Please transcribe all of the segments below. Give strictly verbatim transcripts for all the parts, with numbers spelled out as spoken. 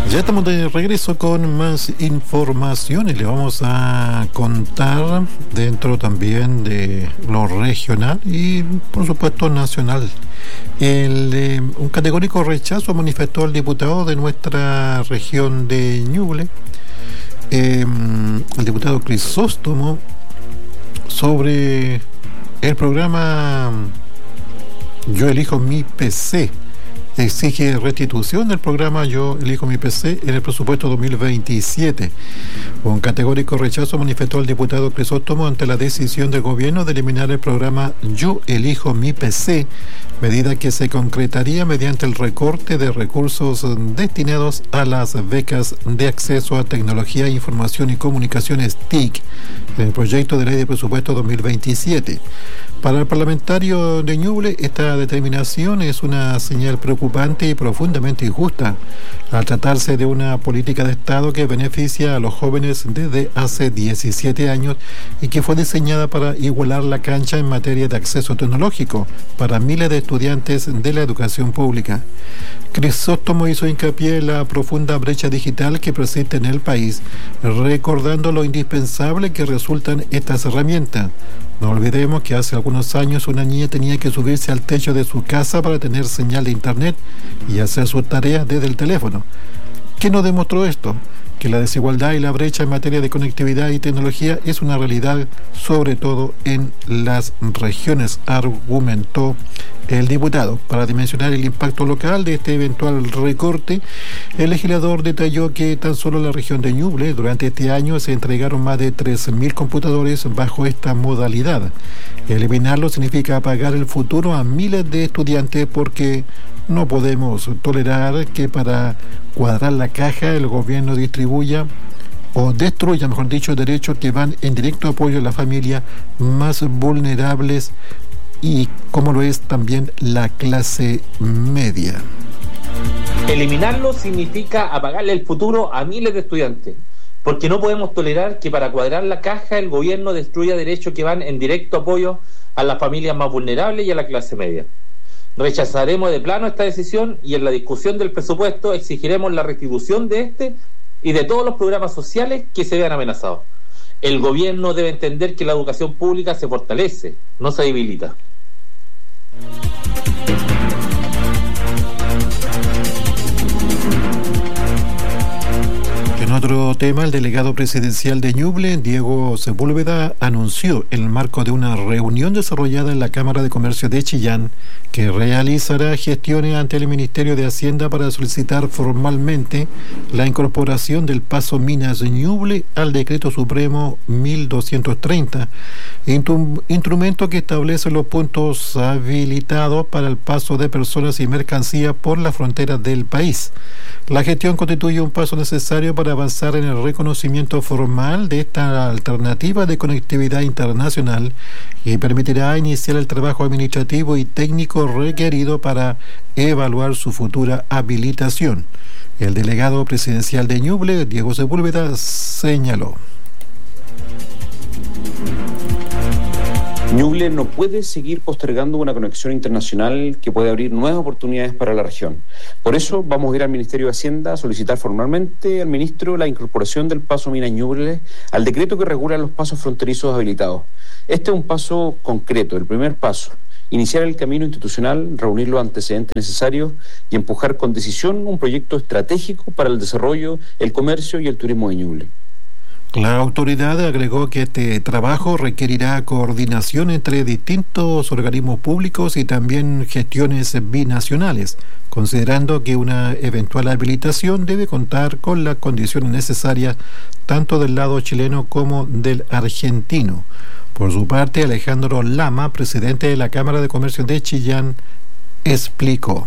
Ya estamos de regreso con más información y le vamos a contar dentro también de lo regional y por supuesto nacional. El, eh, un categórico rechazo manifestó el diputado de nuestra región de Ñuble, eh, el diputado Crisóstomo, sobre el programa Yo Elijo Mi P C. Exige restitución del programa Yo Elijo Mi P C en el presupuesto dos mil veintisiete. Un categórico rechazo manifestó el diputado Crisóstomo ante la decisión del gobierno de eliminar el programa Yo Elijo Mi P C, medida que se concretaría mediante el recorte de recursos destinados a las becas de acceso a tecnología, información y comunicaciones T I C en el proyecto de ley de presupuesto dos mil veintisiete. Para el parlamentario de Ñuble, esta determinación es una señal preocupante y profundamente injusta, al tratarse de una política de Estado que beneficia a los jóvenes desde hace diecisiete años y que fue diseñada para igualar la cancha en materia de acceso tecnológico para miles de estudiantes de la educación pública. Crisóstomo hizo hincapié en la profunda brecha digital que persiste en el país, recordando lo indispensable que resultan estas herramientas. No olvidemos que hace algunos años una niña tenía que subirse al techo de su casa para tener señal de internet y hacer sus tareas desde el teléfono. ¿Qué nos demostró esto? Que la desigualdad y la brecha en materia de conectividad y tecnología es una realidad, sobre todo en las regiones, argumentó el diputado. Para dimensionar el impacto local de este eventual recorte, el legislador detalló que tan solo en la región de Ñuble durante este año se entregaron más de tres mil computadores bajo esta modalidad. Eliminarlo significa apagar el futuro a miles de estudiantes, porque no podemos tolerar que para cuadrar la caja el gobierno distribuya o destruya, mejor dicho, derechos que van en directo apoyo a las familias más vulnerables y como lo es también la clase media. Eliminarlo significa apagarle el futuro a miles de estudiantes, porque no podemos tolerar que para cuadrar la caja el gobierno destruya derechos que van en directo apoyo a las familias más vulnerables y a la clase media. Rechazaremos de plano esta decisión y en la discusión del presupuesto exigiremos la restitución de este y de todos los programas sociales que se vean amenazados. El gobierno debe entender que la educación pública se fortalece, no se debilita. En otro tema, el delegado presidencial de Ñuble, Diego Sepúlveda, anunció en el marco de una reunión desarrollada en la Cámara de Comercio de Chillán que realizará gestiones ante el Ministerio de Hacienda para solicitar formalmente la incorporación del Paso Minas Ñuble al Decreto Supremo mil doscientos treinta, instrumento que establece los puntos habilitados para el paso de personas y mercancías por la frontera del país. La gestión constituye un paso necesario para avanzar en el reconocimiento formal de esta alternativa de conectividad internacional y permitirá iniciar el trabajo administrativo y técnico requerido para evaluar su futura habilitación. El delegado presidencial de Ñuble, Diego Sepúlveda, señaló: Ñuble no puede seguir postergando una conexión internacional que puede abrir nuevas oportunidades para la región. Por eso vamos a ir al Ministerio de Hacienda a solicitar formalmente al ministro la incorporación del Paso Minas Ñuble al decreto que regula los pasos fronterizos habilitados. Este es un paso concreto, el primer paso: iniciar el camino institucional, reunir los antecedentes necesarios y empujar con decisión un proyecto estratégico para el desarrollo, el comercio y el turismo de Ñuble. La autoridad agregó que este trabajo requerirá coordinación entre distintos organismos públicos y también gestiones binacionales, considerando que una eventual habilitación debe contar con las condiciones necesarias tanto del lado chileno como del argentino. Por su parte, Alejandro Lama, presidente de la Cámara de Comercio de Chillán, explicó: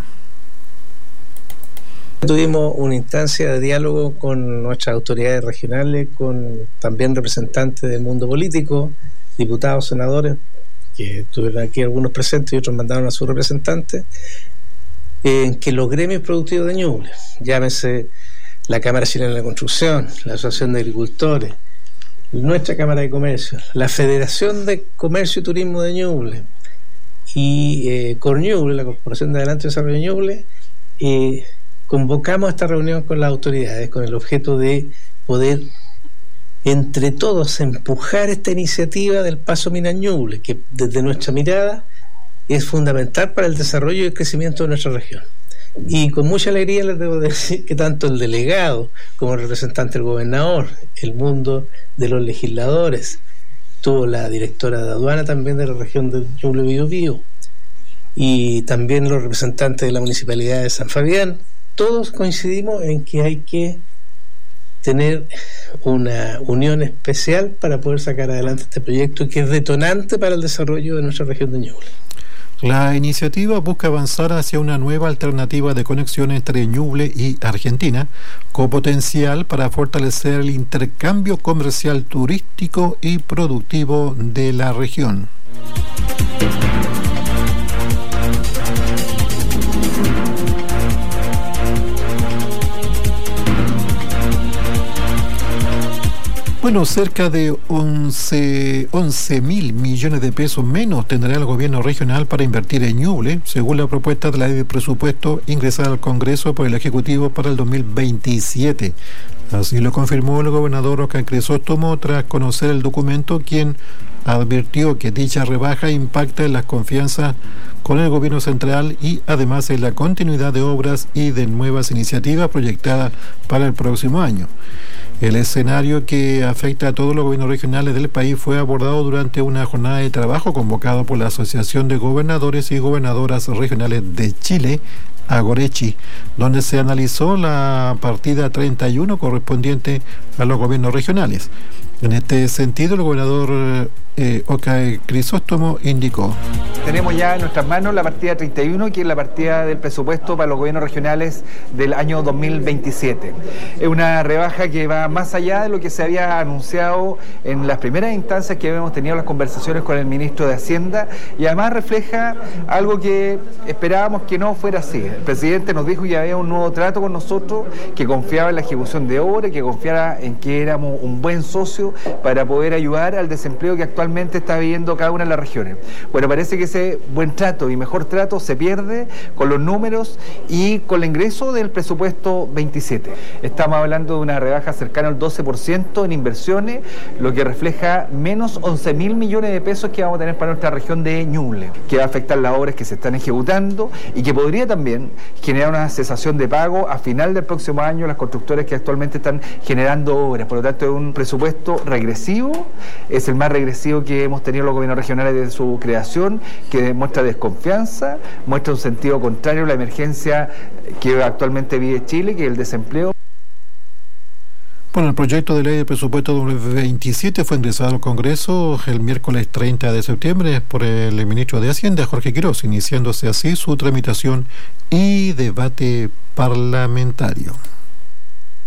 tuvimos una instancia de diálogo con nuestras autoridades regionales, con también representantes del mundo político, diputados, senadores, que estuvieron aquí algunos presentes y otros mandaron a sus representantes, en que los gremios productivos de Ñuble, llámese la Cámara Chilena de la Construcción, la Asociación de Agricultores, nuestra Cámara de Comercio, la Federación de Comercio y Turismo de Ñuble y eh, Corñuble, la Corporación de Adelanto y Desarrollo de Ñuble, eh, convocamos esta reunión con las autoridades con el objeto de poder entre todos empujar esta iniciativa del Paso Minas Ñuble, que desde nuestra mirada es fundamental para el desarrollo y el crecimiento de nuestra región. Y con mucha alegría les debo decir que tanto el delegado como el representante del gobernador, el mundo de los legisladores, tuvo la directora de aduana también de la región del Ñuble Biobío, y también los representantes de la municipalidad de San Fabián, todos coincidimos en que hay que tener una unión especial para poder sacar adelante este proyecto que es detonante para el desarrollo de nuestra región de Ñuble. La iniciativa busca avanzar hacia una nueva alternativa de conexión entre Ñuble y Argentina, con potencial para fortalecer el intercambio comercial, turístico y productivo de la región. Bueno, cerca de once mil millones de pesos menos tendrá el gobierno regional para invertir en Ñuble, según la propuesta de la ley de presupuesto ingresada al Congreso por el Ejecutivo para el dos mil veintisiete. Así lo confirmó el gobernador Oscar Crisóstomo tras conocer el documento, quien advirtió que dicha rebaja impacta en las confianzas con el gobierno central y además en la continuidad de obras y de nuevas iniciativas proyectadas para el próximo año. El escenario que afecta a todos los gobiernos regionales del país fue abordado durante una jornada de trabajo convocada por la Asociación de Gobernadores y Gobernadoras Regionales de Chile, Agorechi, donde se analizó la partida treinta y uno correspondiente a los gobiernos regionales. En este sentido, el gobernador eh, Oscar Crisóstomo indicó: tenemos ya en nuestras manos la partida treinta y uno, que es la partida del presupuesto para los gobiernos regionales del año dos mil veintisiete. Es una rebaja que va más allá de lo que se había anunciado en las primeras instancias que habíamos tenido las conversaciones con el ministro de Hacienda, y además refleja algo que esperábamos que no fuera así. El presidente nos dijo que había un nuevo trato con nosotros, que confiaba en la ejecución de obras, que confiara en que éramos un buen socio para poder ayudar al desempleo que actualmente está viviendo cada una de las regiones. Bueno, parece que ese buen trato y mejor trato se pierde con los números y con el ingreso del presupuesto veintisiete. Estamos hablando de una rebaja cercana al doce por ciento en inversiones, lo que refleja menos once mil millones de pesos que vamos a tener para nuestra región de Ñuble, que va a afectar las obras que se están ejecutando y que podría también generar una cesación de pago a final del próximo año las constructoras que actualmente están generando obras. Por lo tanto, es un presupuesto regresivo, es el más regresivo que hemos tenido los gobiernos regionales desde su creación, que demuestra desconfianza, muestra un sentido contrario a la emergencia que actualmente vive Chile, que es el desempleo. Bueno, el proyecto de ley de presupuesto dos mil veintisiete fue ingresado al Congreso el miércoles treinta de septiembre por el ministro de Hacienda, Jorge Quiroz, iniciándose así su tramitación y debate parlamentario.